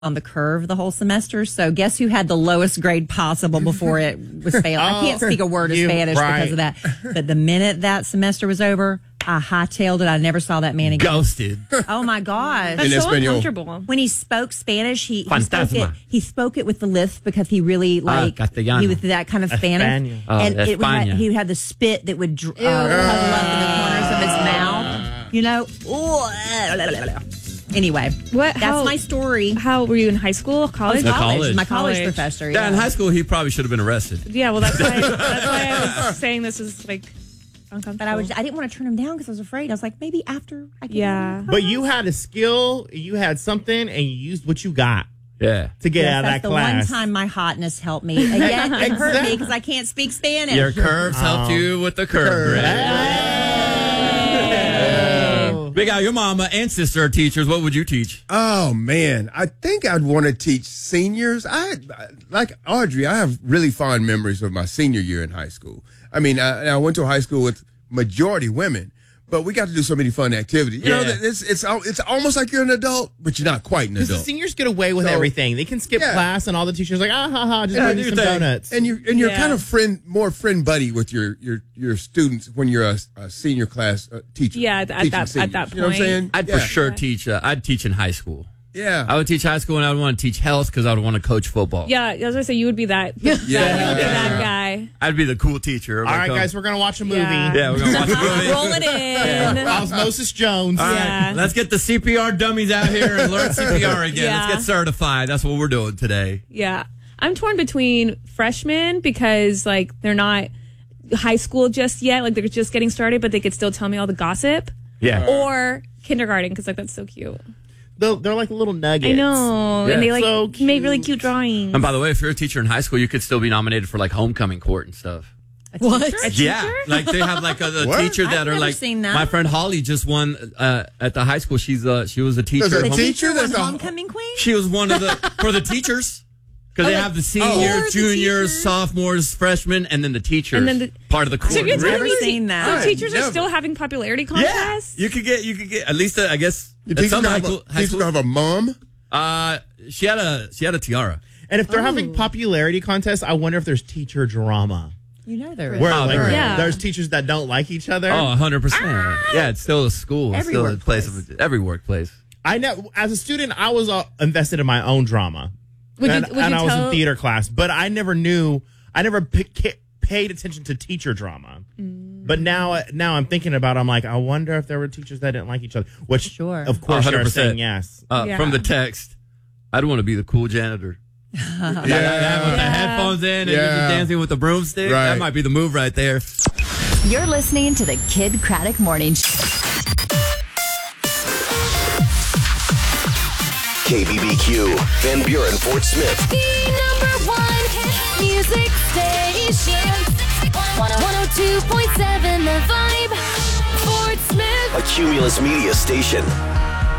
on the curve the whole semester. So guess who had the lowest grade possible before it was failed? I can't speak a word of Spanish because of that. But the minute that semester was over, I hightailed it. I never saw that man again. Ghosted. Oh my gosh. That's so uncomfortable. When he spoke Spanish, he spoke it with the lisp because he really he was that kind of Spanish. And he had the spit that would puddle up in the corners of his mouth. You know? Anyway, that's my story. How were you in high school, college? College. My college professor. Yeah, in high school, he probably should have been arrested. Yeah, well, that's why I was saying this is like uncomfortable. But I didn't want to turn him down because I was afraid. I was like, maybe after I get Yeah. But you had a skill, you had something, and you used what you got. Yeah. To get out of that class. That's the one time my hotness helped me. Again, it hurt me because I can't speak Spanish. Your curves helped you with the curve. Big Al, your mama and sister are teachers. What would you teach? Oh, man. I think I'd want to teach seniors. Like Audrey, I have really fond memories of my senior year in high school. I mean, I went to a high school with majority women, but we got to do so many fun activities. You know, it's almost like you're an adult, but you're not quite an adult. Because the seniors get away with everything. They can skip class, and all the teachers are like, just bring me some donuts. And you're kind of more friend buddy with your students when you're a senior class teacher. Yeah, at that point. You know what I'm saying? I'd for sure teach. I'd teach in high school. Yeah. I would teach high school, and I would want to teach health because I would want to coach football. Yeah, I was going to say, you would be that. That guy. I'd be the cool teacher. All right, guys, we're going to watch a movie. Yeah, we're going to watch a movie. Roll it in. Osmosis Jones. All right, let's get the CPR dummies out here and learn CPR again. Yeah. Let's get certified. That's what we're doing today. Yeah. I'm torn between freshmen because, like, they're not high school just yet. Like, they're just getting started, but they could still tell me all the gossip. Yeah. Or kindergarten because, like, that's so cute. They're like little nuggets. I know. Yeah. And they, like, So make really cute drawings. And by the way, if you're a teacher in high school, you could still be nominated for, like, homecoming court and stuff. What? Yeah, like they have like a teacher that I've are like. seen that. My friend Holly just won at the high school. She was a teacher. There's a The teacher teacher was that's a- homecoming queen? She was one of the for the teachers because they have the seniors, juniors, sophomores, freshmen, and then the teachers. And then part of the course. So you're telling Never me seen that. So teachers are Never. still having popularity Yeah, contests? you could get at least I guess. The at teacher some don't high school. have a mom? She had a tiara. And if they're having popularity contests, I wonder if there's teacher drama. You know there is. Where Yeah. there's teachers that don't like each other. Oh, 100%. Yeah, it's still a school. It's Every still workplace. a place of every workplace. I know. As a student, I was invested in my own drama. Would and you I was tell- in theater class, but I never paid attention to teacher drama. But now I'm thinking about it, I'm like, I wonder if there were teachers that didn't like each other. Which, Sure. of course, you're 100%. saying yes. Yeah. From the text, I'd want to be the cool janitor. Yeah. With the headphones in and you're just dancing with the broomstick. Right. That might be the move right there. You're listening to the Kid Craddock Morning Show. KBBQ, Van Buren, Fort Smith. The #1 hit music station. 102.7 The Vibe. Fort Smith. A Cumulus Media station.